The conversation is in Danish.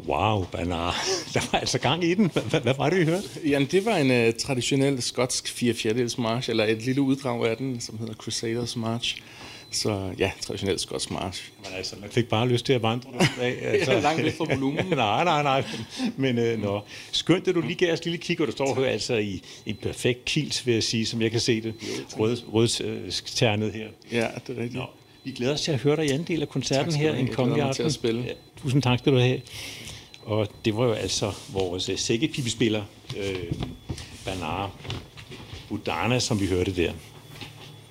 Wow, Bernard. Der var altså gang i den. Hvad var det, I hørte? Jamen, det var en traditionel skotsk 4/4 march, eller et lille uddrag af den, som hedder Crusaders March. Så ja, traditionel skotsk march. Men altså, man fik bare lyst til at vandre af. Altså. Langt væk fra volumen. nej. Men skønt, at du lige gav os lille kig, og du står her altså i en perfekt kils, vil jeg sige, som jeg kan se det. Rødternet her. Ja, det er rigtigt. Vi glæder os til at høre dig i anden del af koncerten her en kongelig aften. Til at spille. Ja, tusind tak skal du have. Og det var jo altså vores sækkepibespiller, Bernard Budana, som vi hørte der.